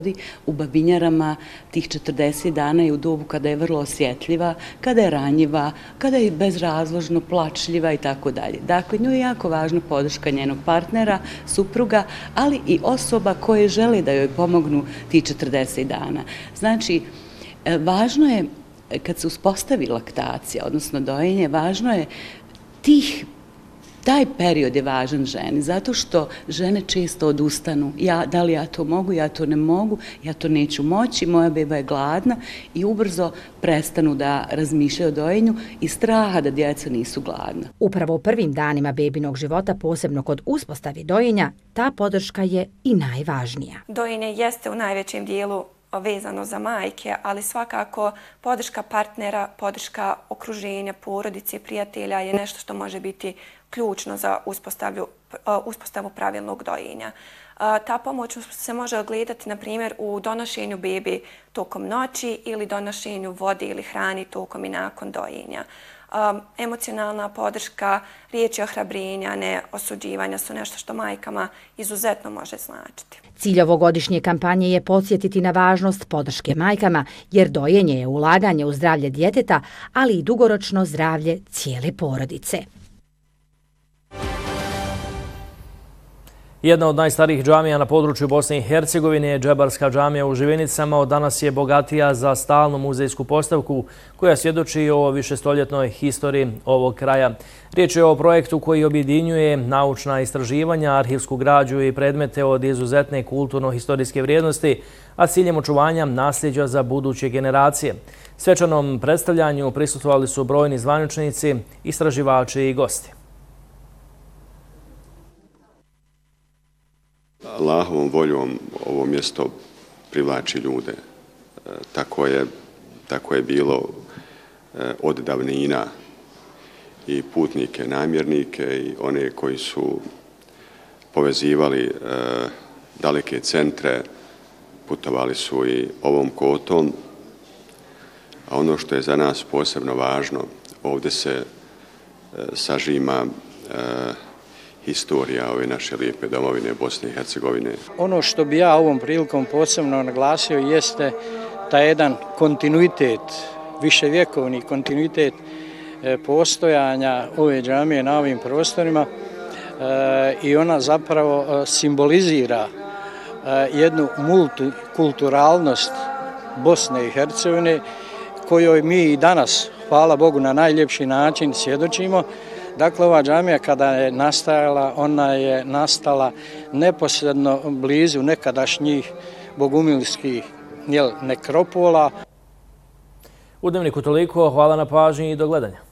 U babinjarama tih 40 dana je u dobu kada je vrlo osjetljiva, kada je ranjiva, kada je bezrazložno plačljiva i tako dalje. Dakle, njoj je jako važna podrška njenog partnera, supruga, ali i osoba koje žele da joj pomognu tih 40 dana. Znači, važno je, kad se uspostavi laktacija, odnosno dojenje, važno je taj period je važan ženi, zato što žene često odustanu. Da li ja to mogu, ja to ne mogu, ja to neću moći, moja beba je gladna i ubrzo prestanu da razmišljaju o dojenju i straha da djeca nisu gladna. Upravo u prvim danima bebinog života, posebno kod uspostavi dojenja, ta podrška je i najvažnija. Dojenje jeste u najvećem dijelu vezano za majke, ali svakako podrška partnera, podrška okruženja, porodice, prijatelja je nešto što može biti ključno za uspostavu pravilnog dojenja. Ta pomoć se može ogledati, na primjer, u donošenju bebi tokom noći ili donošenju vode ili hrani tokom i nakon dojenja. Emocionalna podrška, riječi ohrabrenja, ne osuđivanja su nešto što majkama izuzetno može značiti. Cilj ovogodišnje kampanje je podsjetiti na važnost podrške majkama, jer dojenje je ulaganje u zdravlje djeteta, ali i dugoročno zdravlje cijele porodice. Jedna od najstarijih džamija na području Bosne i Hercegovine je Džebarska džamija u Živinicama. Od danas je bogatija za stalnu muzejsku postavku koja svjedoči o višestoljetnoj historiji ovog kraja. Riječ je o projektu koji objedinjuje naučna istraživanja, arhivsku građu i predmete od izuzetne kulturno-historijske vrijednosti, a ciljem očuvanja nasljeđa za buduće generacije. Svečanom predstavljanju prisustvovali su brojni zvaničnici, istraživači i gosti. Allahovom voljom ovo mjesto privlači ljude. Tako je bilo od davnina, i putnike, namjernike i one koji su povezivali daleke centre, putovali su i ovom kotom. A ono što je za nas posebno važno, ovdje se sažima historija ove naše lijepe domovine Bosne i Hercegovine. Ono što bi ja ovom prilikom posebno naglasio jeste taj jedan kontinuitet, viševjekovni kontinuitet postojanja ove džamije na ovim prostorima i ona zapravo simbolizira jednu multikulturalnost Bosne i Hercegovine kojoj mi i danas, hvala Bogu, na najljepši način svjedočimo. Dakle, ova džamija kada je nastajala, ona je nastala neposredno blizu nekadašnjih bogumilskih nekropola. U Dnevniku toliko, hvala na pažnji i do gledanja.